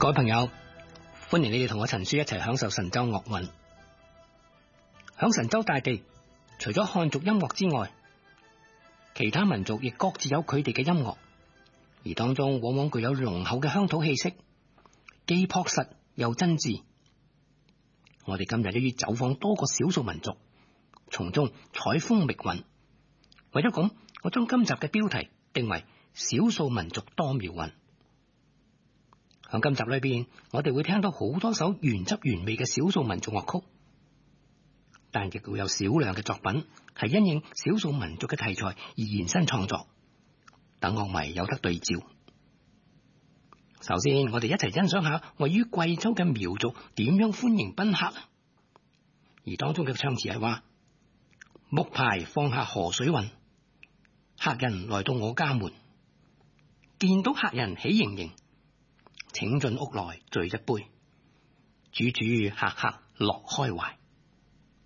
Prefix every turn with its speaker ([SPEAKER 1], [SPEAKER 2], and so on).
[SPEAKER 1] 各位朋友，歡迎你哋同我陳書一齊享受神州樂韻。響神州大地，除咗漢族音樂之外，其他民族亦各自有佢哋嘅音樂，而當中往往具有濃厚嘅鄉土氣息，既樸實又真摯。我哋今日都要走訪多個少數民族，從中採風覓韻。為咗咁，我將今集嘅標題定為少數民族多妙韻。喺今集裏邊，我哋會聽到好多首原汁原味嘅少數民族樂曲，但亦會有少量嘅作品係因應少數民族嘅題材而延伸創作，等樂迷有得對照。首先，我哋一齊欣賞下位於貴州嘅苗族點樣歡迎賓客。而當中嘅唱詞係話：木牌放下河水運，客人來到我家門，見到客人喜盈盈，請進屋來聚一杯，主客客樂開懷。